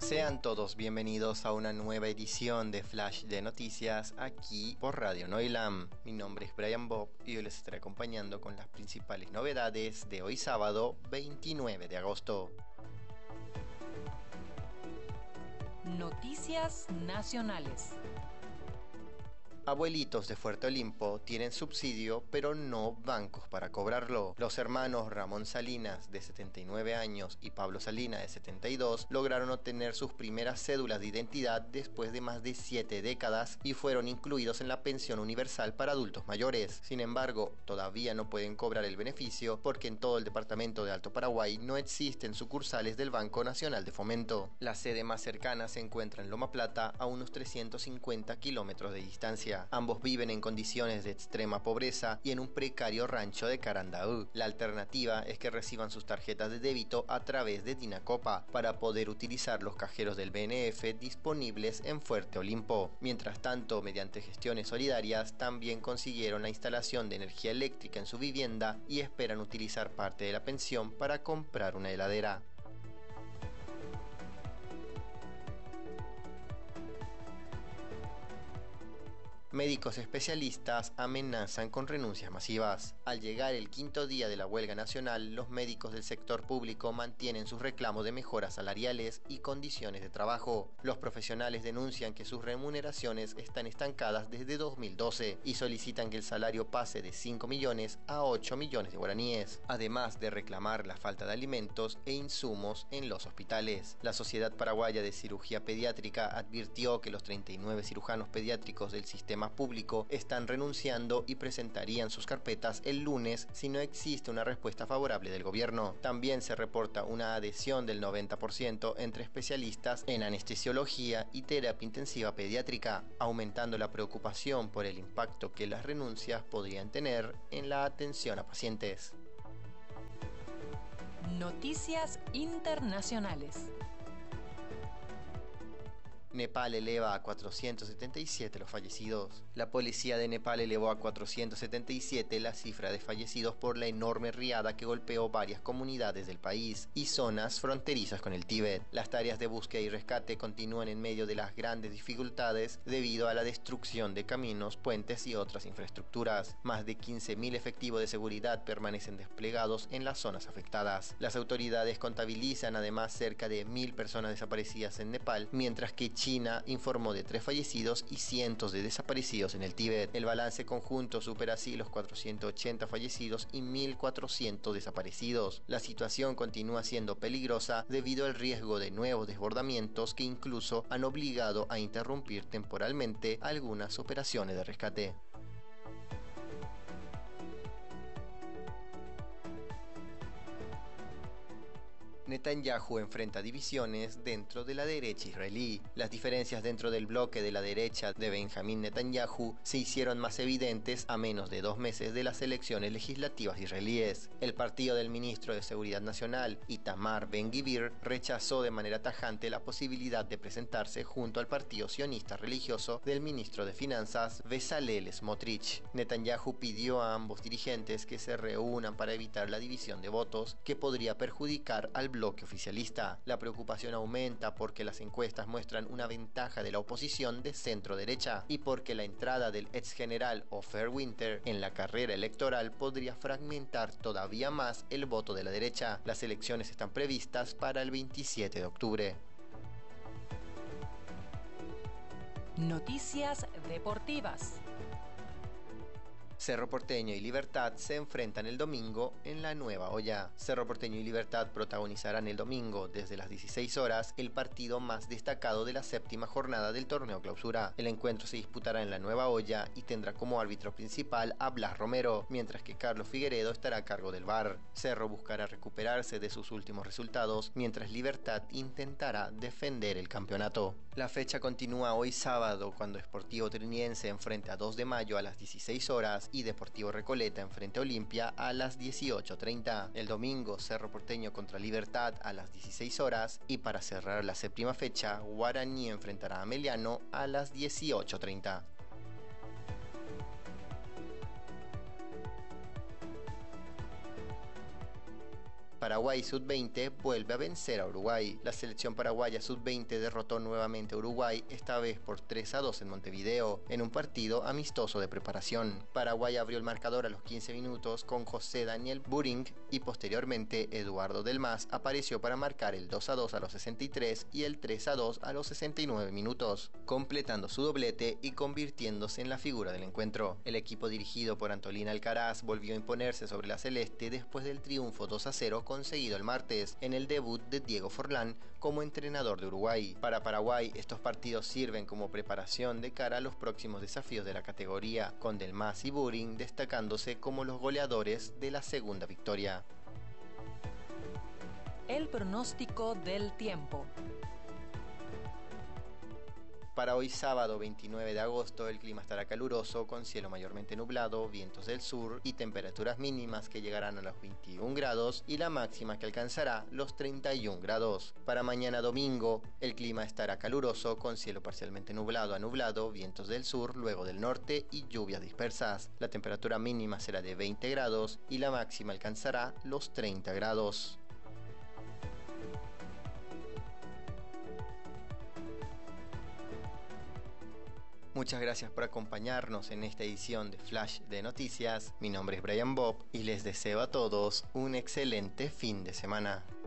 Sean todos bienvenidos a una nueva edición de Flash de Noticias aquí por Radio Noilam. Mi nombre es Brian Bob y hoy les estaré acompañando con las principales novedades de hoy sábado 29 de agosto. Noticias nacionales. Abuelitos de Fuerte Olimpo tienen subsidio, pero no bancos para cobrarlo. Los hermanos Ramón Salinas, de 79 años, y Pablo Salinas, de 72, lograron obtener sus primeras cédulas de identidad después de más de 7 décadas y fueron incluidos en la pensión universal para adultos mayores. Sin embargo, todavía no pueden cobrar el beneficio porque en todo el departamento de Alto Paraguay no existen sucursales del Banco Nacional de Fomento. La sede más cercana se encuentra en Loma Plata, a unos 350 kilómetros de distancia. Ambos viven en condiciones de extrema pobreza y en un precario rancho de Carandaú. La alternativa es que reciban sus tarjetas de débito a través de Dinacopa para poder utilizar los cajeros del BNF disponibles en Fuerte Olimpo. Mientras tanto, mediante gestiones solidarias, también consiguieron la instalación de energía eléctrica en su vivienda y esperan utilizar parte de la pensión para comprar una heladera. Médicos especialistas amenazan con renuncias masivas. Al llegar el quinto día de la huelga nacional, los médicos del sector público mantienen sus reclamos de mejoras salariales y condiciones de trabajo. Los profesionales denuncian que sus remuneraciones están estancadas desde 2012 y solicitan que el salario pase de 5 millones a 8 millones de guaraníes, además de reclamar la falta de alimentos e insumos en los hospitales. La Sociedad Paraguaya de Cirugía Pediátrica advirtió que los 39 cirujanos pediátricos del sistema público están renunciando y presentarían sus carpetas el lunes si no existe una respuesta favorable del gobierno. También se reporta una adhesión del 90% entre especialistas en anestesiología y terapia intensiva pediátrica, aumentando la preocupación por el impacto que las renuncias podrían tener en la atención a pacientes. Noticias internacionales. Nepal eleva a 477 los fallecidos. La policía de Nepal elevó a 477 la cifra de fallecidos por la enorme riada que golpeó varias comunidades del país y zonas fronterizas con el Tíbet. Las tareas de búsqueda y rescate continúan en medio de las grandes dificultades debido a la destrucción de caminos, puentes y otras infraestructuras. Más de 15.000 efectivos de seguridad permanecen desplegados en las zonas afectadas. Las autoridades contabilizan además cerca de 1.000 personas desaparecidas en Nepal, mientras que China informó de 3 fallecidos y cientos de desaparecidos en el Tíbet. El balance conjunto supera así los 480 fallecidos y 1.400 desaparecidos. La situación continúa siendo peligrosa debido al riesgo de nuevos desbordamientos que incluso han obligado a interrumpir temporalmente algunas operaciones de rescate. Netanyahu enfrenta divisiones dentro de la derecha israelí. Las diferencias dentro del bloque de la derecha de Benjamín Netanyahu se hicieron más evidentes a menos de 2 meses de las elecciones legislativas israelíes. El partido del ministro de Seguridad Nacional, Itamar Ben-Gvir, rechazó de manera tajante la posibilidad de presentarse junto al partido sionista religioso del ministro de Finanzas, Bezalel Smotrich. Netanyahu pidió a ambos dirigentes que se reúnan para evitar la división de votos que podría perjudicar al bloque oficialista. La preocupación aumenta porque las encuestas muestran una ventaja de la oposición de centro derecha y porque la entrada del ex general Ofer Winter en la carrera electoral podría fragmentar todavía más el voto de la derecha. Las elecciones están previstas para el 27 de octubre. Noticias deportivas. Cerro Porteño y Libertad se enfrentan el domingo en la Nueva Olla. Cerro Porteño y Libertad protagonizarán el domingo desde las 16 horas el partido más destacado de la 7ª jornada del torneo clausura. El encuentro se disputará en la Nueva Olla y tendrá como árbitro principal a Blas Romero, mientras que Carlos Figueredo estará a cargo del VAR. Cerro buscará recuperarse de sus últimos resultados, mientras Libertad intentará defender el campeonato. La fecha continúa hoy sábado cuando Sportivo Triniense enfrenta a 2 de mayo a las 16 horas y Deportivo Recoleta enfrente a Olimpia a las 18:30. El domingo, Cerro Porteño contra Libertad a las 16 horas y para cerrar la 7ª fecha, Guaraní enfrentará a Meliano a las 18:30. Para Paraguay Sub-20 vuelve a vencer a Uruguay. La selección paraguaya Sub-20 derrotó nuevamente a Uruguay, esta vez por 3-2 en Montevideo, en un partido amistoso de preparación. Paraguay abrió el marcador a los 15 minutos con José Daniel Buring y posteriormente Eduardo Del Mas apareció para marcar el 2-2 a los 63 y el 3-2 a los 69 minutos, completando su doblete y convirtiéndose en la figura del encuentro. El equipo dirigido por Antolín Alcaraz volvió a imponerse sobre la celeste después del triunfo 2-0 conseguido el martes en el debut de Diego Forlán como entrenador de Uruguay. Para Paraguay, estos partidos sirven como preparación de cara a los próximos desafíos de la categoría, con Del Mas y Buring destacándose como los goleadores de la segunda victoria. El pronóstico del tiempo. Para hoy sábado 29 de agosto el clima estará caluroso con cielo mayormente nublado, vientos del sur y temperaturas mínimas que llegarán a los 21 grados y la máxima que alcanzará los 31 grados. Para mañana domingo el clima estará caluroso con cielo parcialmente nublado a nublado, vientos del sur, luego del norte y lluvias dispersas. La temperatura mínima será de 20 grados y la máxima alcanzará los 30 grados. Muchas gracias por acompañarnos en esta edición de Flash de Noticias. Mi nombre es Brian Bob y les deseo a todos un excelente fin de semana.